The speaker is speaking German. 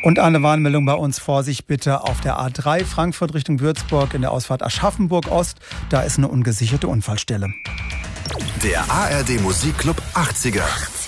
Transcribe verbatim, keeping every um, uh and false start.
Und eine Warnmeldung bei uns. Vorsicht bitte auf der A drei Frankfurt Richtung Würzburg in der Ausfahrt Aschaffenburg Ost. Da ist eine ungesicherte Unfallstelle. Der A R D Musikclub achtziger.